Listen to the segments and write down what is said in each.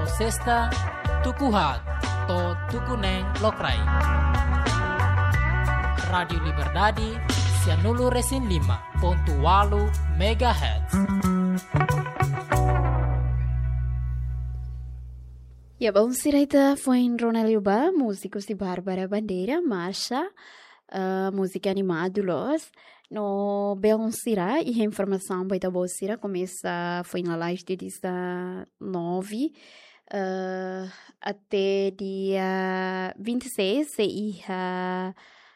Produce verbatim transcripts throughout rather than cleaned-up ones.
sexta, tukuhat, to tukuneng lokrai. Radio Liberdade, Cianulu Resin lima ponto oito megahertz. Ya bom siraita foi em Ronaldo, músicos de Bárbara Bandeira, marcha, uh, música animada los. No bom sira e a informação vai da boa sira começa foi na live de dia nove uh, até dia vinte e seis e a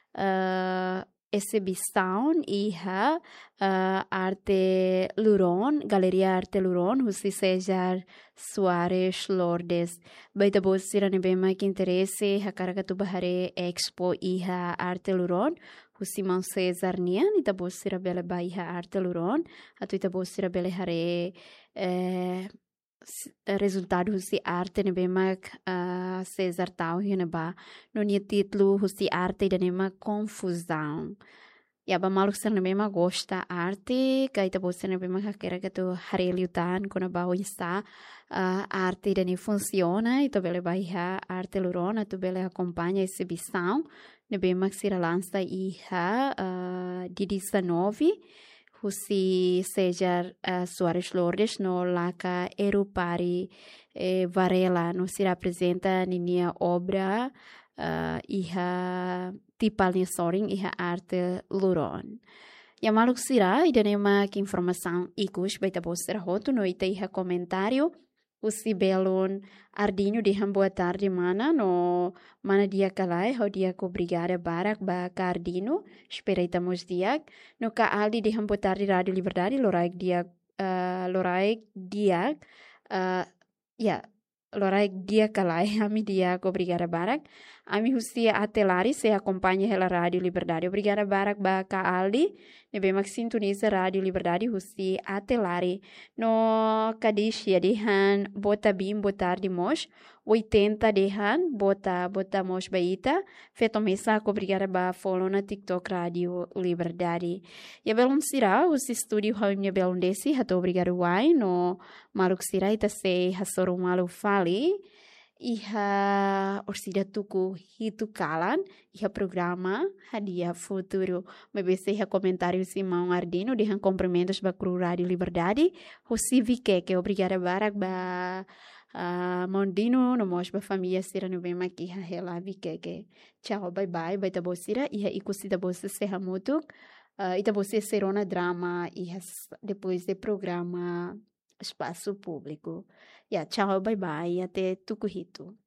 uh, exibição e a uh, arte Luron, Galeria Arte Luron, o César Soares Lourdes. Baita boa sira ne bem mais que interesse a carga do Bahare Expo e a arte Luron. O Simão César Nian, e boa sira bela baia arte Luron, a tu boa sira bela hare eh, resultados de arte ne bem mais uh, César Tau e ne ba no nia título de arte e ne mais confusão. E aba malu ser ne bem mais gosta arte, que ita boa sira ne bem mais queira que tu hare liutan quando ba o está a arte e ne funciona, e tu bela baia arte Luron, a tu bela acompanha exibição. Ne bem mais sira lança e ha uh, de dezenove Husi César uh, Soares Lourdes no Laca Erupari eh, Varela no se apresenta minha obra uh, e a tipalnya soring e a arte Luron. Ya maluk sira e danema que informação ikus baita boster roto no ita e comentário. O Sibelon Ardinho de boa tarde, mana, no mana dia calai, ho dia ko brigada barak ba Cardino, espera itamos dia, no ka aldi de boa tarde Radio Liberdade, loraik dia, uh, loraik dia, uh, ya, loraik dia calai, ami dia ko brigada barak, ami husia atelari se acompanha ela Radio Liberdade, obrigada barak ba ka aldi, nebe mak sintoniza Radio Liberdade, husi atelari, no kadishia dehan bota bim botar de mos, oitenta dehan bota bota mos baita, feto mesa ko obrigada ba follow na TikTok Radio Liberdade. Ya belum sira, husi studio hanya belum desi, hato obrigada wai, no maruk sira ita se hasoru malu fali, iha orsida tuku hitu kalan, iha programa hadiah futuro. Mebese iha comentário Simão Ardino, dehan cumprimentos ba Cru Radio Liberdade, hosi vike que obrigada barak ba uh, Mondino, no mos ba família sira no bem maki iha hela vike que. Tchau, bye bye, bye ta bosira, iha ikusida bosa serra mutuk, uh, ita bosa serona drama, iha depois de programa espaço público. Yeah, tchau, bye bye, até tucuhito.